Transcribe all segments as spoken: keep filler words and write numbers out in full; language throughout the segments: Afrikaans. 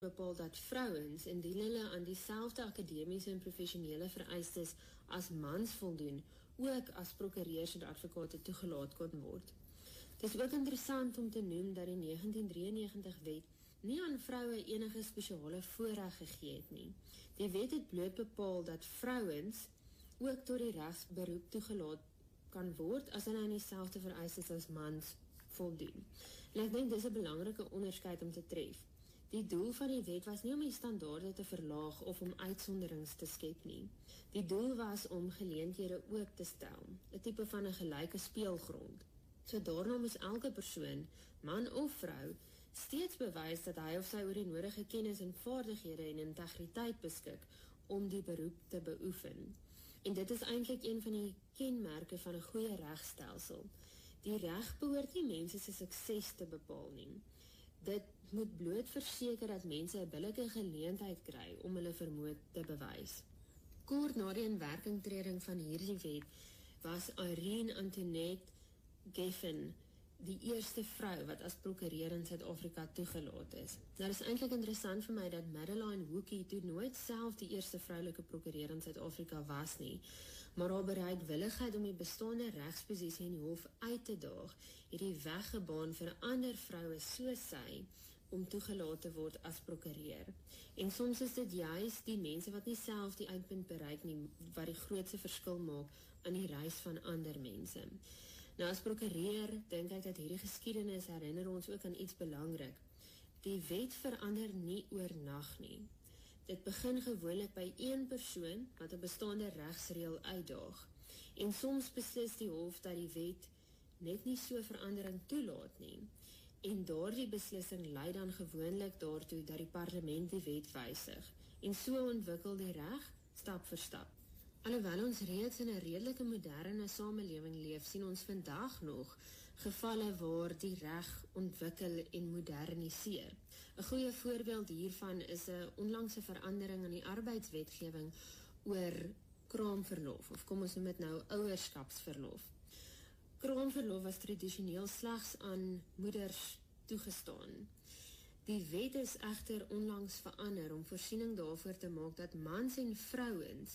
bepaal dat vrouens, indien hulle aan dieselfde akademiese en professionele vereistes as mans voldoen, ook as prokureurs en advokate toegelaat kon word. Het is ook interessant om te noem dat die negentien drieënnegentig wet nie aan vroue enige spesiale voorreg gegee het nie. Die wet het bloot bepaal dat vrouens ook tot die regsberoep toegelaat kan word as hulle aan dieselfde vereistes as mans voldoen. En ek dink dis 'n belangrike onderskeid om te tref. Die doel van die wet was nie om die standaarde te verlaag of om uitsonderings te skep nie. Die doel was om geleenthede oop te stel, 'n tipe van 'n gelyke speelgrond. So daarna moes elke persoon, man of vrou, steeds bewys dat hy of sy oor die nodige kennis en vaardighede en integriteit beskik om die beroep te beoefen. En dit is eintlik een van die kenmerke van 'n goeie regstelsel. Die reg behoort nie mense se sukses te bepaal nie. Dit moet bloot verseker dat mense 'n billike geleentheid kry om hulle vermoë te bewys. Kort na die inwerkingtreding van hierdie wet was Irene Antoinette Giffen die eerste vrou wat as prokureur in Suid-Afrika toegelaat is. Nou, dit is eintlik interessant vir my dat Madeleine Hookey toe nooit self die eerste vroulike prokureur in Suid-Afrika was nie, maar haar bereidwilligheid om die bestaande regsposisie in die hof uit te daag, het die weg gebaan vir ander vroue soos sy om toegelaat te word as prokureur. En soms is dit juist die mense wat nie self die eindpunt bereik nie, wat die grootste verskil maak aan die reis van ander mense. Nou, as prokureur dink ek dat hierdie geskiedenis herinner ons ook aan iets belangrik. Die wet verander nie oornag nie. Dit begin gewoonlik by een persoon wat 'n bestaande regsreël uitdaag. En soms beslis die hof dat die wet net nie so verandering toelaat nie. En daardie beslissing lei dan gewoonlik daartoe dat die parlement die wet wysig. En so ontwikkel die reg stap vir stap. Alhoewel ons reeds in 'n redelike moderne samelewing leef, sien ons vandag nog gevalle waar die reg ontwikkel en moderniseer. 'n Goeie voorbeeld hiervan is 'n onlangse verandering in die arbeidswetgewing oor kraamverlof, of kom ons noem dit nou ouerskapsverlof. Kraamverlof was tradisioneel slegs aan moeders toegestaan. Die wet is egter onlangs verander om voorsiening daarvoor te maak dat mans en vrouens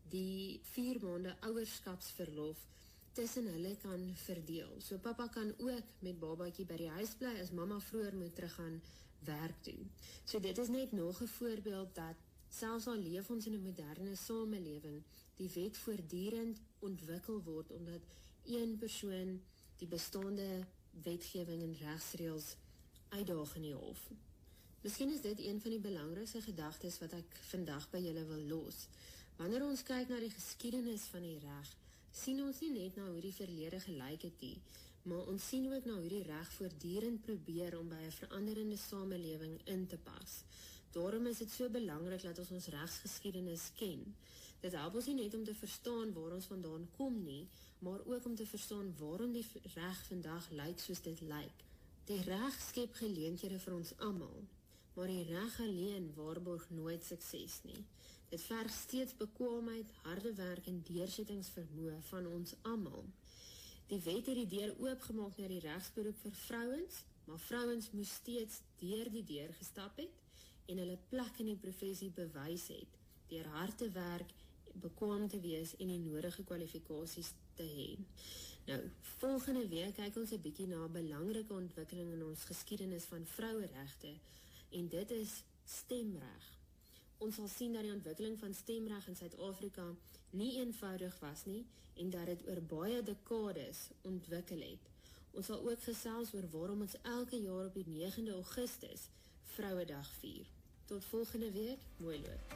die vier maande ouerskapsverlof tussen hulle kan verdeel. So papa kan ook met babatjie by die huis bly as mamma vroeër moet teruggaan werk doen. So dit is net nog 'n voorbeeld dat selfs al leef ons in 'n moderne samelewing, die wet voortdurend ontwikkel word omdat een persoon die bestaande wetgewing en regsreëls uitdaag in die hof. Miskien is dit een van die belangrikste gedagtes wat ek vandag by julle wil los. Wanneer ons kyk na die geskiedenis van die reg, sien ons nie net na hoe die verlede gelyk het nie, maar ons sien ook na hoe die reg voortdurend probeer om by 'n veranderende samelewing in te pas. Daarom is dit so belangrik dat ons ons regsgeskiedenis ken. Dit help ons nie net om te verstaan waar ons vandaan kom nie, maar ook om te verstaan waarom die reg vandag lyk soos dit lyk. Die reg skep geleenthede vir ons almal, maar die reg alleen waarborg nooit sukses nie. Dit verg steeds bekwaamheid, harde werk en deursettingsvermoë van ons almal. Die wet het die deur oopgemaak na die regsberoep vir vrouens, maar vrouens moes steeds deur die deur gestap het en hulle plek in die professie bewys het, deur hard te werk, bekwaam te wees en die nodige kwalifikasies te hê. Nou, volgende week kyk ons 'n bietjie na 'n belangrike ontwikkeling in ons geskiedenis van vroueregte, en dit is stemreg. Ons sal sien dat die ontwikkeling van stemreg in Suid-Afrika nie eenvoudig was nie, en dat dit oor baie dekades ontwikkel het. Ons sal ook gesels oor waarom ons elke jaar op die negende Augustus Vrouedag vier. Tot volgende week, mooi loop.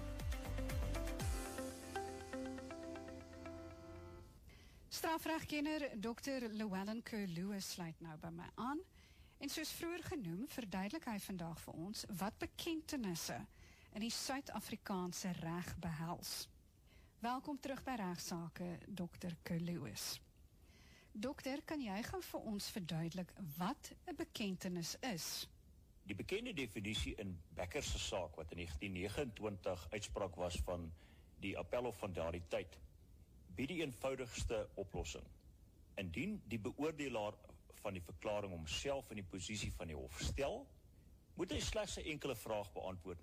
Strafregkenner dokter Llewellyn Kerr-Lewis sluit nou by my aan. En soos vroeër genoem, verduidelik hy vandag vir ons wat bekendtenisse in die Suid-Afrikaanse reg behels. Welkom terug by Regsake, dokter Kerr-Lewis. Dokter, kan jy gou vir ons verduidelik wat 'n bekendtenis is? Die bekende definisie in Becker se saak, wat in negentien negenentwintig uitspraak was van die appelhof van daardie tyd, bied die eenvoudigste oplossing. Indien die beoordelaar van die verklaring homself in die posisie van die hof stel, moet hy slegs 'n enkele vraag beantwoord.